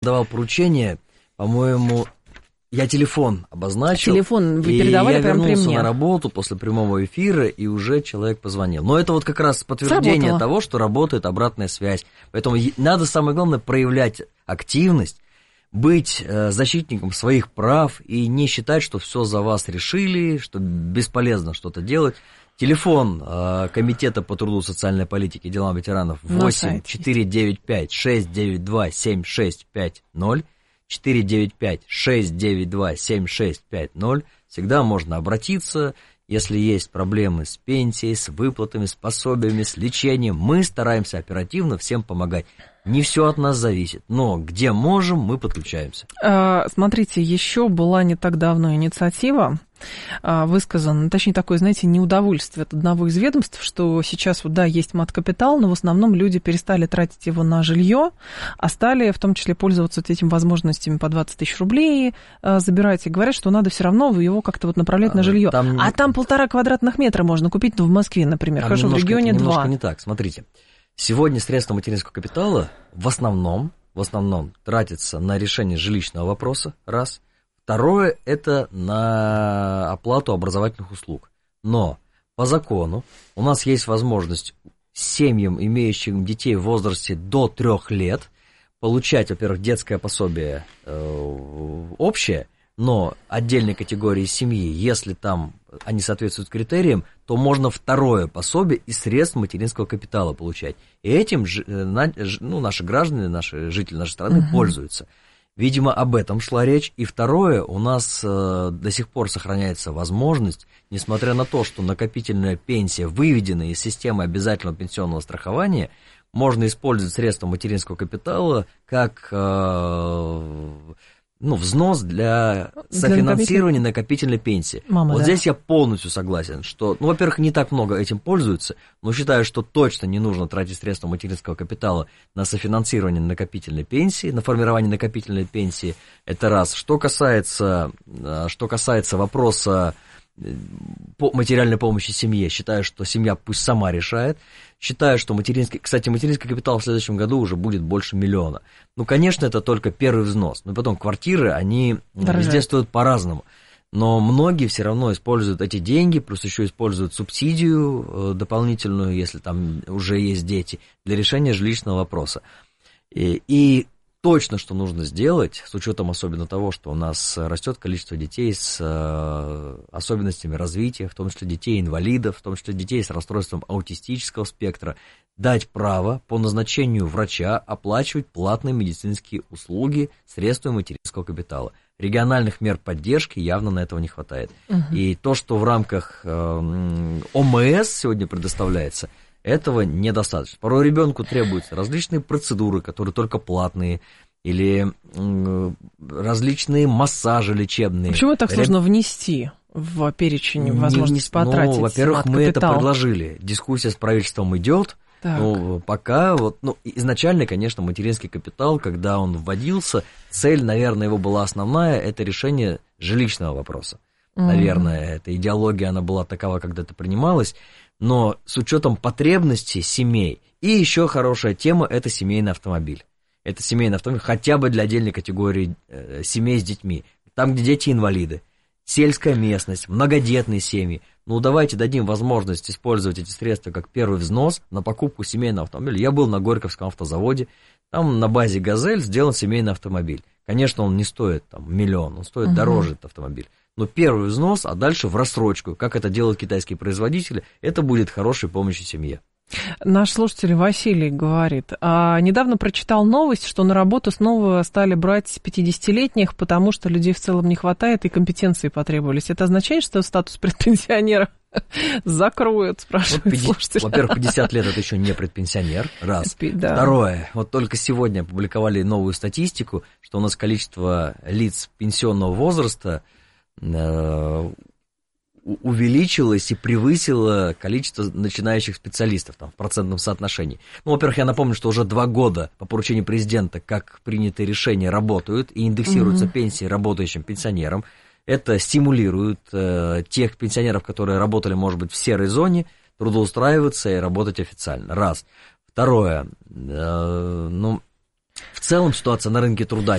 давал поручение, по-моему, я телефон обозначил. Телефон вы передавали прямо при мне. Я вернулся на работу после прямого эфира, и уже человек позвонил. Но это вот как раз подтверждение того, что работает обратная связь. Поэтому надо, самое главное, проявлять активность, быть защитником своих прав и не считать, что все за вас решили, что бесполезно что-то делать. Телефон Комитета по труду, социальной политике и делам ветеранов 8-495-692-7650. 495-692-7650. Всегда можно обратиться, если есть проблемы с пенсией, с выплатами, с пособиями, с лечением. Мы стараемся оперативно всем помогать. Не все от нас зависит, но где можем, мы подключаемся. Смотрите, еще была не так давно инициатива высказано, точнее, такое, знаете, неудовольствие от одного из ведомств, что сейчас, вот, да, есть мат-капитал, но в основном люди перестали тратить его на жилье, а стали в том числе пользоваться вот этими возможностями по 20 тысяч рублей забирать, и говорят, что надо все равно его как-то вот направлять на жилье. Там 1,5 квадратных метра можно купить, ну, в Москве, например, хорошо, в регионе 2. Немножко не так, смотрите. Сегодня средства материнского капитала в основном тратятся на решение жилищного вопроса, раз. Второе – это на оплату образовательных услуг. Но по закону у нас есть возможность семьям, имеющим детей в возрасте до 3 лет, получать, во-первых, детское пособие общее, но отдельной категории семьи, если там они соответствуют критериям, то можно второе пособие из средств материнского капитала получать. И этим наши граждане, наши жители нашей страны пользуются. Видимо, об этом шла речь. И второе, у нас до сих пор сохраняется возможность, несмотря на то, что накопительная пенсия выведена из системы обязательного пенсионного страхования, можно использовать средства материнского капитала как взнос для софинансирования накопительной пенсии. Здесь я полностью согласен, что, во-первых, не так много этим пользуются, но считаю, что точно не нужно тратить средства материнского капитала на софинансирование накопительной пенсии, на формирование накопительной пенсии. Это раз. Что касается вопроса материальной помощи семье, считаю, что семья пусть сама решает. Считаю, что материнский капитал в следующем году уже будет больше 1 миллиона. Конечно, это только первый взнос. Но потом квартиры, они везде стоят по-разному. Но многие все равно используют эти деньги, плюс еще используют субсидию дополнительную, если там уже есть дети, для решения жилищного вопроса. И точно, что нужно сделать, с учетом особенно того, что у нас растет количество детей с особенностями развития, в том числе детей-инвалидов, в том числе детей с расстройством аутистического спектра, дать право по назначению врача оплачивать платные медицинские услуги средствами материнского капитала. Региональных мер поддержки явно на этого не хватает. И то, что в рамках ОМС сегодня предоставляется, этого недостаточно. Порой ребенку требуются различные процедуры, которые только платные, или различные массажи лечебные. Почему так сложно внести в перечень возможность потратить? Во-первых, мы это предложили. Дискуссия с правительством идет. Пока изначально, конечно, материнский капитал, когда он вводился, цель, наверное, его была основная, это решение жилищного вопроса. Наверное, эта идеология, она была такова, когда это принималось. Но с учетом потребностей семей. И еще хорошая тема – это семейный автомобиль. Это семейный автомобиль хотя бы для отдельной категории семей с детьми. Там, где дети-инвалиды, сельская местность, многодетные семьи. Давайте дадим возможность использовать эти средства как первый взнос на покупку семейного автомобиля. Я был на Горьковском автозаводе. Там на базе «Газель» сделан семейный автомобиль. Конечно, он не стоит 1 миллион, он стоит дороже, этот автомобиль. Но первый взнос, а дальше в рассрочку, как это делают китайские производители, это будет хорошей помощью семье. Наш слушатель Василий говорит, недавно прочитал новость, что на работу снова стали брать 50-летних, потому что людей в целом не хватает и компетенции потребовались. Это означает, что статус предпенсионера закроют, спрашивает слушатель? Во-первых, 50 лет это еще не предпенсионер, раз. Да. Второе, только сегодня опубликовали новую статистику, что у нас количество лиц пенсионного возраста увеличилось и превысило количество начинающих специалистов в процентном соотношении. Во-первых, я напомню, что уже 2 года по поручению президента, как принятые решения, работают и индексируются пенсии работающим пенсионерам. Это стимулирует тех пенсионеров, которые работали, может быть, в серой зоне, трудоустраиваться и работать официально. Раз. Второе, В целом ситуация на рынке труда